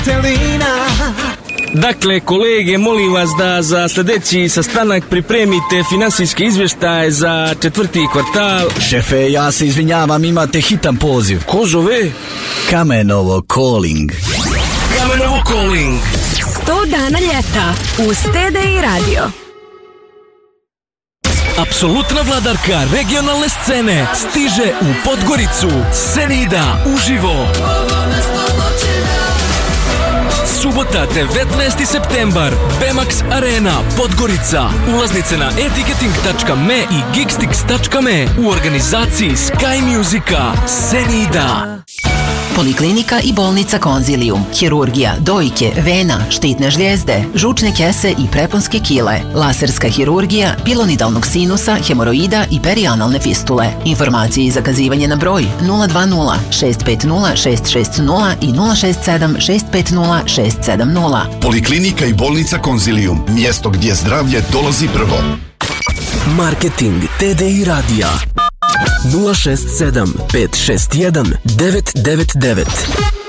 Vaselina. Dakle, kolege, molim vas da za sljedeći sastanak pripremite finansijski izvještaj za 4. kvartal. Šefe, ja se izvinjavam, imate hitan poziv. Ko zove? Kamenovo Calling. Kamenovo Calling. 100 dana ljeta uz TDI radio. Apsolutna vladarka regionalne scene stiže u Podgoricu. Senida uživo. Subota 19. septembar, Bemax Arena, Podgorica. Ulaznice na etiketing.me i gigstix.me u organizaciji Sky Musica. Senida. Poliklinika i bolnica Konzilium, hirurgija, dojke, vena, štitne žlijezde, žučne kese i preponske kile, laserska hirurgija, pilonidalnog sinusa, hemoroida i perianalne fistule. Informacije i zakazivanje na broj 020 650 660 i 067 650 670. Poliklinika i bolnica Konzilium, mjesto gdje zdravlje dolazi prvo. Marketing TDI radija 067 561 999.